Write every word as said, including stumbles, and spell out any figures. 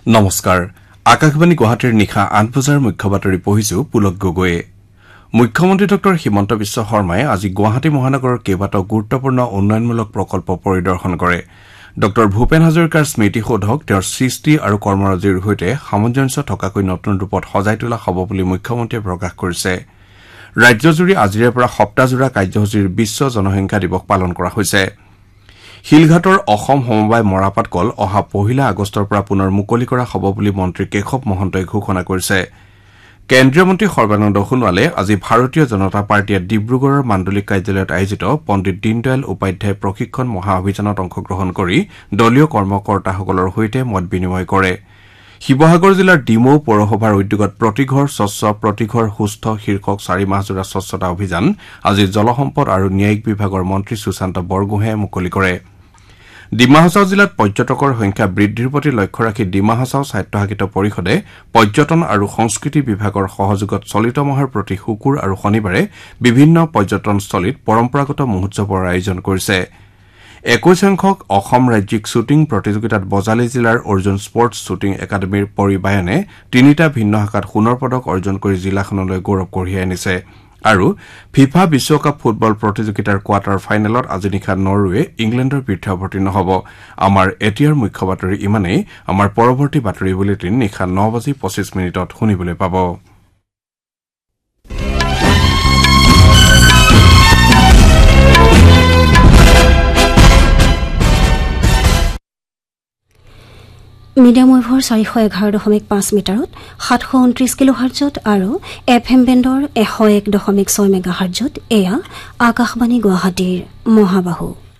নমস্কাৰ আকাশবাণী গুৱাহাটীৰ নিশা আঠ বজাৰ মুখ্য বাতৰি পঢ়িছো পুলক গগৈয়ে মুখ্যমন্ত্ৰী ডক্টৰ হিমন্ত বিশ্ব শৰ্মাই আজি গুৱাহাটী মহানগৰৰ কেইবাটাও গুৰুত্বপূৰ্ণ উন্নয়নমূলক প্ৰকল্প পৰিদৰ্শন কৰে ডক্টৰ ভূপেন হাজৰিকাৰ স্মৃতিসৌধক তেওঁৰ সৃষ্টি আৰু কৰ্মৰাজিৰ সৈতে সামঞ্জস্য থকাকৈ নতুন ৰূপত সজাই তোলা হ'ব বুলি মুখ্যমন্ত্ৰীয়ে প্ৰকাশ কৰিছে ৰাজ্যজুৰি আজিৰে পৰা সপ্তাহজোৰা কাৰ্যসূচীৰ বিশ্ব জনসংখ্যা দিৱস পালন কৰা হৈছে শিলঘাটৰ অসম সমবায় মৰাপাট কল অহা পহিলা আগষ্টৰ পৰা পুনৰ মুকলি কৰা হ'ব বুলি মন্ত্ৰী কেশৱ মহন্তই ঘোষণা কৰিছে কেন্দ্ৰীয় মন্ত্ৰী সৰ্বানন্দ সোণোৱালে আজি ভাৰতীয় জনতা পাৰ্টীয়ে ডিব্ৰুগড়ৰ মাণ্ডলিক কাৰ্যালয়ত আয়োজিত পণ্ডিত দীনদয়াল উপাধ্যায় প্ৰশিক্ষণ মহা অভিযানত অংশগ্ৰহণ কৰি দলীয় কৰ্মকৰ্তাসকলৰ সৈতে মত বিনিময় কৰে শিৱসাগৰ জিলাৰ ডিমৌ পৌৰসভাৰ উদ্যোগত প্ৰতিঘৰ স্বচ্ছ প্ৰতিঘৰ সুস্থ শীৰ্ষক চাৰি মাহজোৰা স্বচ্ছতা অভিযান আজি জলসম্পদ আৰু ন্যায়িক বিভাগৰ মন্ত্ৰী সুশান্ত বৰগোহাঁয়ে মুকলি কৰে ডিমা হাছাও জিলাত পৰ্যটকৰ সংখ্যা বৃদ্ধিৰ প্ৰতি লক্ষ্য ৰাখি ডিমা হাছাও স্বায়ত্তশাসিত পৰিষদে পৰ্যটন আৰু সংস্কৃতি বিভাগৰ সহযোগত চলিত মাহৰ প্ৰতি শুকুৰ আৰু শনিবাৰে বিভিন্ন পৰ্যটনস্থলীত পৰম্পৰাগত মহোৎসৱৰ আয়োজন কৰিছে একৈশ সংখ্যক অসম ৰাজ্যিক শ্বুটিং প্ৰতিযোগিতাত বজালী জিলাৰ অৰ্জুন স্পৰ্টছ শ্বুটিং একাডেমীৰ পৰিবায়নে তিনিটা ভিন্ন শাখাত সোণৰ পদক অৰ্জন কৰি জিলাখনলৈ গৌৰৱ কঢ়িয়াই আনিছে আৰু ফিফা বিশ্বকাপ ফুটবল প্ৰতিযোগিতাৰ কোৱাৰ্টাৰ ফাইনেলত আজি নিশা নৰৱে ইংলেণ্ডৰ বিৰুদ্ধে অৱতীৰ্ণ হ'ব আমাৰ এতিয়াৰ মুখ্য বাতৰি ইমানেই আমাৰ পৰৱৰ্তী বাতৰি বুলেটিন নিশা ন বাজি পঁচিছ মিনিটত শুনিবলৈ পাব মিডিয়াম ৱেভৰ চাৰিশ এঘাৰ দশমিক পাঁচ মিটাৰত সাতশ ঊনত্ৰিশ কিলো হাৰ্জত আৰু এফ এম বেণ্ডৰ এশ এক দশমিক ছয় মেগা হাৰ্জত এয়া আকাশবাণী গুৱাহাটীৰ মহাবাহু